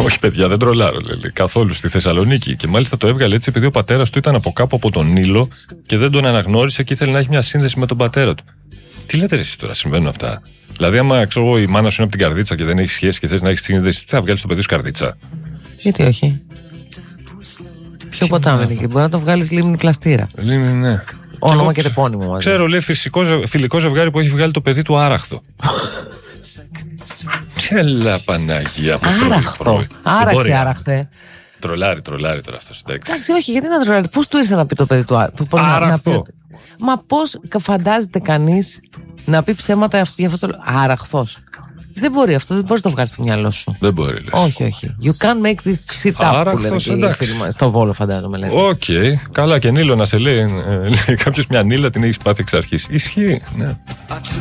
Όχι, παιδιά, δεν τρολάρω, λέει, καθόλου στη Θεσσαλονίκη. Και μάλιστα το έβγαλε έτσι επειδή ο πατέρας του ήταν από κάπου από τον Νείλο και δεν τον αναγνώρισε και ήθελε να έχει μια σύνδεση με τον πατέρα του. Τι λέτε εσείς τώρα, συμβαίνουν αυτά? Δηλαδή, άμα ξέρω εγώ η μάνα σου είναι από την Καρδίτσα και δεν έχει σχέση και θες να έχει σύνδεση, τι θα βγάλει το παιδί σου Καρδίτσα? Γιατί όχι? Πιο ποτάμι είναι και μπορεί να το βγάλει λίμνη Πλαστήρα. Λίμνη, ναι. Όνομα και τεπώνυμο μαζί. Ξέρω, λέει, φιλικό ζευγάρι που έχει βγάλει το παιδί του Άραχθο. Έλα, Παναγία μου. Άραχθο. Άραξε, άραχθε. Τρολάρι τώρα αυτός. Εντάξει, όχι, γιατί να τρολάρει? Πώς του ήρθε να πει το παιδί του Άραχθο? Μα πώς φαντάζεται κανείς να πει ψέματα για αυτό το Άραχθος? Δεν μπορεί αυτό, δεν μπορείς να το βγάλεις στο μυαλό σου. Δεν μπορεί, λες. Όχι. You can't make this shit up, που λένε στο Βόλο, φαντάζομαι. Οκ, καλά, και Νείλο να σε λέει κάποιος μια Νείλα την έχει πάθει εξ αρχής. Ισχύει, ναι.